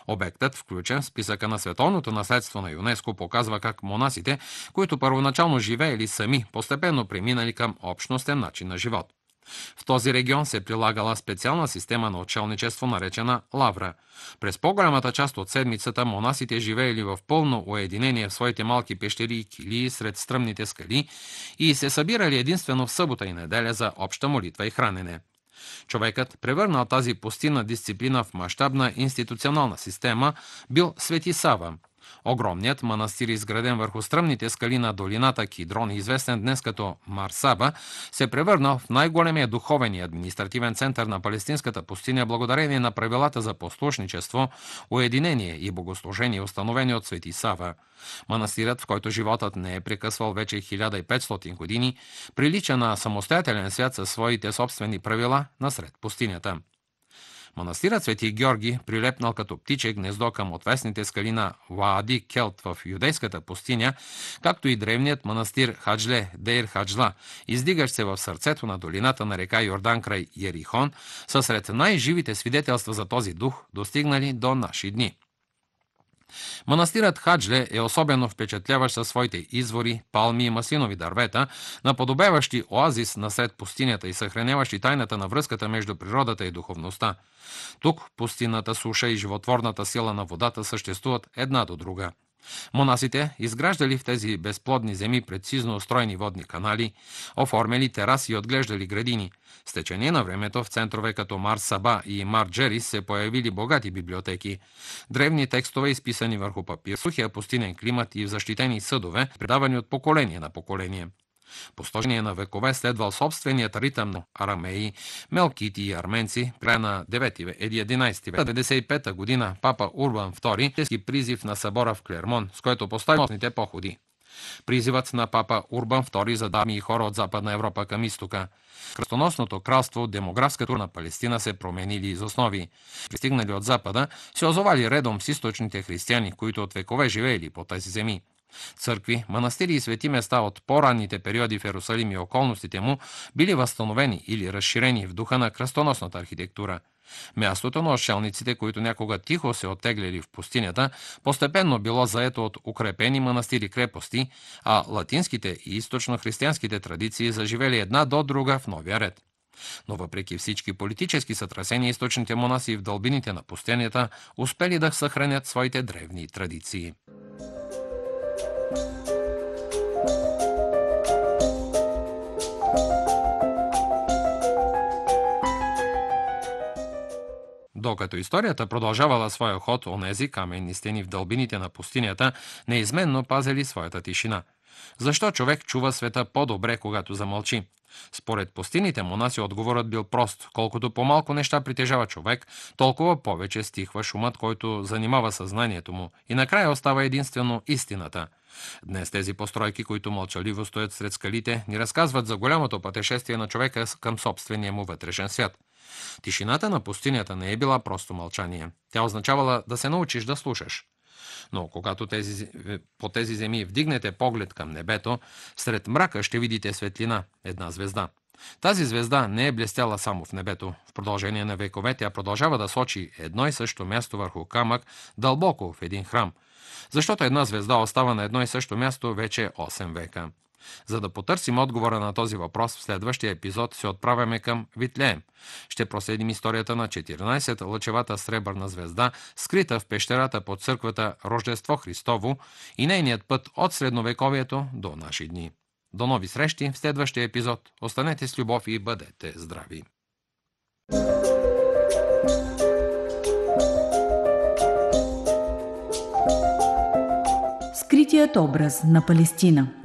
Обектът, включен в списъка на световното наследство на ЮНЕСКО, показва как монасите, които първоначално живеели сами, постепенно преминали към общностен начин на живот. В този регион се прилагала специална система на отшелничество, наречена лавра. През по-голямата част от седмицата монасите живеели в пълно уединение в своите малки пещери и килии сред стръмните скали и се събирали единствено в събота и неделя за обща молитва и хранене. Човекът, превърнал тази пустинна дисциплина в мащабна институционална система, бил Свети Сава. Огромният манастир, изграден върху стръмните скали на долината Кидрон, известен днес като Марсаба, се превърнал в най-големия духовен и административен център на палестинската пустиня благодарение на правилата за послушничество, уединение и богослужение, установени от Свети Сава. Манастирът, в който животът не е прекъсвал вече 1500 години, прилича на самостоятелен свят със своите собствени правила насред пустинята. Манастирът Свети Георги, прилепнал като птиче гнездо към отвесните скали на Ваади Келт в юдейската пустиня, както и древният манастир Хаджле Дейр Хаджла, издигащ се в сърцето на долината на река Йордан край Ерихон, са сред най-живите свидетелства за този дух, достигнали до наши дни. Манастирът Хаджле е особено впечатляващ със своите извори, палми и маслинови дървета, наподобяващи оазис насред пустинята и съхраняващи тайната на връзката между природата и духовността. Тук пустинната суша и животворната сила на водата съществуват една до друга. Монасите изграждали в тези безплодни земи прецизно устроени водни канали, оформили тераси и отглеждали градини. С течение на времето в центрове като Мар Саба и Мар Джерис се появили богати библиотеки. Древни текстове, изписани върху папир, сухия пустинен климат и в защитени съдове, предавани от поколение на поколение. По стожение на векове следвал собственият ритъм на арамеи, мелкити и арменци. Края на 9-11 век, 95-та година, папа Урбан II призив на събора в Клермон, с което постави мощните походи. Призивът на папа Урбан II за дами и хора от Западна Европа към изтока. Кръстоносното кралство, демографската на Палестина се променили из основи. Пристигнали от Запада, се озовали редом с източните християни, които от векове живеели по тези земи. Църкви, манастири и свети места от по-ранните периоди в Ерусалим и околностите му били възстановени или разширени в духа на кръстоносната архитектура. Мястото на отшелниците, които някога тихо се оттегляли в пустинята, постепенно било заето от укрепени манастири-крепости, а латинските и източно-християнските традиции заживели една до друга в новия ред. Но въпреки всички политически сътресения, източните монаси в дълбините на пустинята успели да съхранят своите древни традиции. Докато историята продължавала своя ход, онези каменни стени в дълбините на пустинята неизменно пазели своята тишина. Защо човек чува света по-добре, когато замълчи? Според пустините монаси отговорът бил прост. Колкото по-малко неща притежава човек, толкова повече стихва шумът, който занимава съзнанието му, и накрая остава единствено истината. Днес тези постройки, които мълчаливо стоят сред скалите, ни разказват за голямото пътешествие на човека към собствения му вътрешен свят. Тишината на пустинята не е била просто мълчание. Тя означавала да се научиш да слушаш. Но когато по тези земи вдигнете поглед към небето, сред мрака ще видите светлина, една звезда. Тази звезда не е блестяла само в небето. В продължение на векове тя продължава да сочи едно и също място върху камък, дълбоко в един храм. Защото една звезда остава на едно и също място вече 8 века. За да потърсим отговора на този въпрос, в следващия епизод се отправяме към Витлеем. Ще проследим историята на 14-лъчевата сребърна звезда, скрита в пещерата под църквата Рождество Христово, и нейният път от средновековието до наши дни. До нови срещи в следващия епизод. Останете с любов и бъдете здрави! Скритият образ на Палестина.